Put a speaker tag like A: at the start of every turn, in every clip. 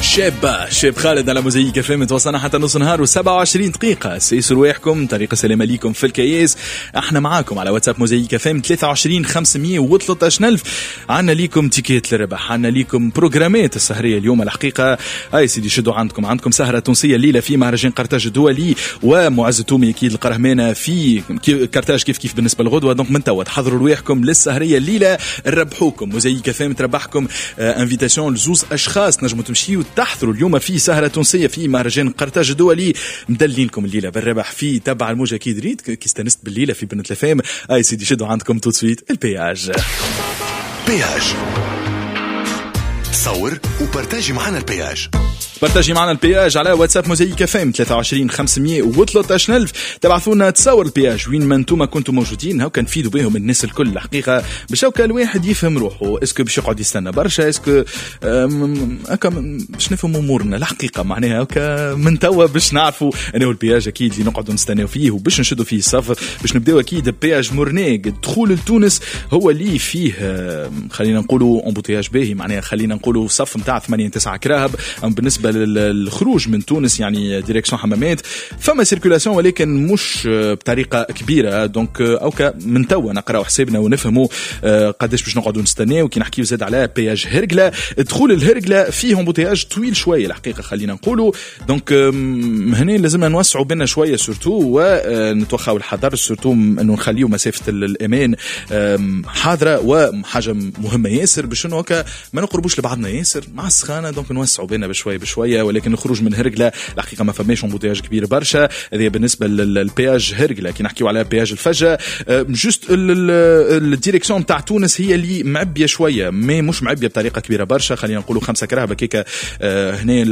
A: شاب خالد على موزايك اف ام. توصلنا حتى نص نهار و27 دقيقة. سيس رواحكم طريقة سلام عليكم في الكياس. احنا معاكم على واتساب موزايك اف ام 23 513 عنا ليكم تيكيت للربح، عنا ليكم بروجرامات السهرية اليوم. الحقيقة اي سيدي شدوا عندكم سهرة تونسية الليلة في مهرجان قرطاج الدولي، ومعز تومي اكيد القرهمانة في قرطاج كيف بالنسبة للغدوة. دونك من توا تحضروا رواحكم للسهرية الليلة، نربحوكم موزايك اف ام تربحكم انفيتاسيون لزوز اشخاص نجموا تمشيوا تحضروا اليوم في سهرة تونسية في مهرجان قرطاج الدولي. مدلينكم الليلة بالربح في تبع الموجة اكيد ريت كي استنست بالليلة في بنت الفام. اي سيدي شدوا عندكم تو سويت البياج.
B: صور وبارتاجي معنا البياج.
A: بارتاجي معنا البياج على واتساب موزايك اف ام 23 513 تبعثونا تصور البياج وين ما انتم كنتم موجودين. هاو كان فيدوا بهم الناس الكل الحقيقه باش هاكا الواحد يفهم روحه. اسكو باش يقعد يستنى برشا، اسكو هاكا باش نفهم امورنا الحقيقه معناها هاكا من توا باش نعرفوا انه البياج اكيد اللي نقعدوا نستناو فيه وباش نشدوا فيه الصف. باش نبداو اكيد بياج مورنيق دخول لتونس هو اللي فيه خلينا نقولوا امبوتياج باهي، معناها خلينا نقولوا صف نتاع 8-9 كراهب. بالنسبه للخروج من تونس يعني ديريكسيون حمامات فما سيركولاسيون ولكن مش بطريقه كبيره. دونك اوكا من توا نقراو حسابنا ونفهموا قداش باش نقعدوا نستناو. كي نحكيو زاد على بياج هرقله، دخول الهرقله فيه امبوتياج طويل شويه الحقيقه خلينا نقولوا. دونك هنا لازمنا نوسعوا بينا شويه سورتو ونتوخاو الحذر سورتو انه نخليو مسافه الامان حاضره. وحاجه مهمه ياسر باش انه هكا ما نقربوش لبعضنا ياسر مع السخانه. دونك نوسعوا بينا بشويه ولكن الخروج من هرقله الحقيقه ما فماش امبوتياج كبير برشا. هذه بالنسبه للبياج هرقله. كي نحكيو على بياج الفجه جوست الديريكسيون تاع تونس هي اللي معبيه شويه، مش معبيه بطريقه كبيره برشا. خلينا نقولوا 5 كراهب كيكا هنا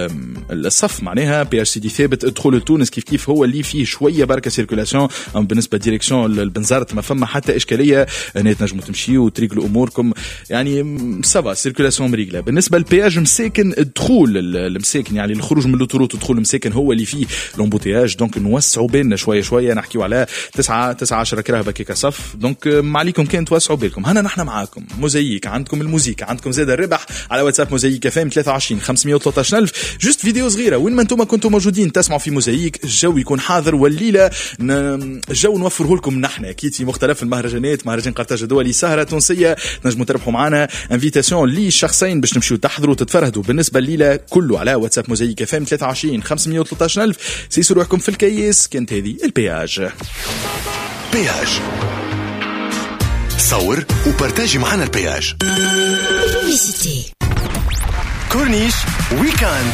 A: الصف معناها بياج سيدي ثابت ادخل لتونس كيف هو اللي فيه شويه بركه سيركولاسيون. بالنسبه ديريكسيون البنزرت ما فما حتى اشكاليه، هنا تنجموا تمشيوا وتريقلوا اموركم يعني سافا سيركولاسيون مريقله. بالنسبه للبياج مساكن الدخول المساكن يعني الخروج من لوتوروت تدخل المساكن هو اللي فيه لومبوتياج. دونك نوسعوا بيننا شويه نحكيو على 9-10 كراهبه كيكا صف. دونك ما عليكم كان توسعوا بالكم. هنا نحن معاكم موزايك، عندكم الموزيكا، عندكم زاد الربح على واتساب موزايك اف ام 23 513 جوست فيديو صغيره وين ما انتم كنتم موجودين تسمعوا في موزايك. الجو يكون حاضر والليله الجو نوفره لكم نحن اكيد في مختلف المهرجانات. مهرجان قرطاج الدولي سهره تونسيه تنجموا تربحوا معنا انفيتاسيون لشخصين باش تمشيوا تحضروا تتفرهدوا. بالنسبه الليله كله على واتساب موزايك اف ام 23 513 سيسوا روحكم في الكياس. كانت هذه البياج.
B: صور وبارتاجي معنا البياج. كورنيش ويكاند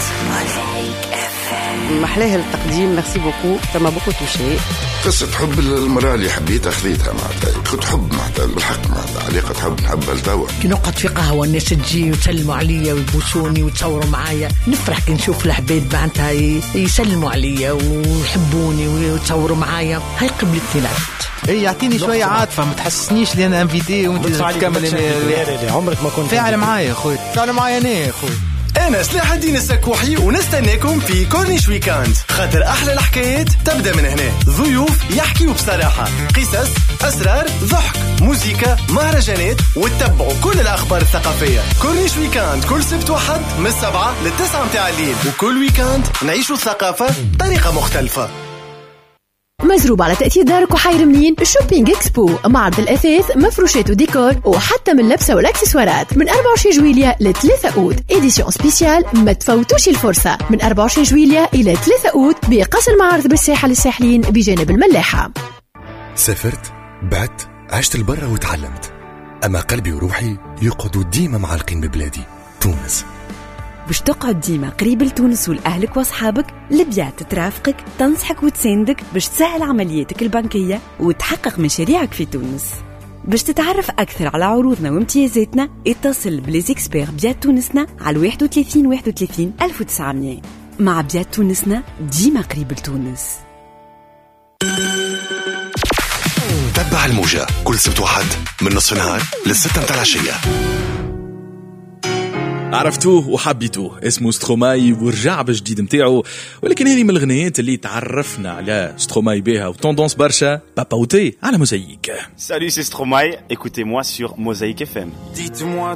C: محلاه التقديم ميرسي بوكو تما بوكو توشي.
D: قصة حب المرأة اللي حبيتها خذيتها معناتها كنت حب معناتها بالحق معناتها علاقة حب نحبها لتوا.
E: كي نقعد في قهوة الناس تجي وتسلموا عليا ويبوسوني وتصوروا معايا نفرح كي نشوف العباد معناتها يسلموا عليا ويحبوني ويتصوروا معايا. هاي قبلتني العبد.
F: ايه يعطيني شوية عاطفة ما تحسسنيش لي انا انفيتي وانت تكمل.
G: عمرك ما كنت
F: فاعل معايا اخوي، فاعل معايا انا يا اخوي.
B: أنا سلاح الدين السكوحي ونستناكم في كورنيش ويكاند. خاطر أحلى الحكايات تبدأ من هنا. ضيوف يحكيوا بصراحة، قصص، أسرار، ضحك، موسيقى، مهرجانات، وتتبعوا كل الأخبار الثقافية. كورنيش ويكاند كل سبت وحد من 7 ل9 متاع الليل. وكل ويكاند نعيشوا الثقافة بطريقة مختلفة.
H: مزروب على تأثير دارك وحير منين شوبينج اكسبو، معرض الأثاث مفروشات وديكور وحتى من لبسة والأكسسوارات من 24 جويلية ل 3 أوت. إديسيون سبيسيال ما تفوتوش الفرصة من 24 جويلية إلى 3 أوت بقصر المعارض بالساحة للساحلين بجانب الملاحة.
B: سافرت، بعت، عشت البرة وتعلمت، أما قلبي وروحي يقعدوا ديما معلقين ببلادي تونس.
I: باش تقعد ديما قريب لتونس والأهلك وأصحابك لبيات ترافقك تنصحك وتساندك باش تسهل عملياتك البنكية وتحقق مشاريعك في تونس. باش تتعرف أكثر على عروضنا وامتيازاتنا اتصل بليزيكسبير بيات تونسنا على 31 31 1900. مع بيات تونسنا ديما قريب لتونس.
B: تبع الموجة كل سبت واحد من نصف النهار للستة متاع العشية.
A: عرفتوه وحبيتوه، اسمه ستروماي ورجع بجديد متاعه. ولكن هذه من الغنيات اللي تعرفنا على ستروماي بها وتوندونس برشا باباوتي على موزايك.
G: Salut, c'est Stromae, écoutez-moi sur Mosaïque FM. Dites-moi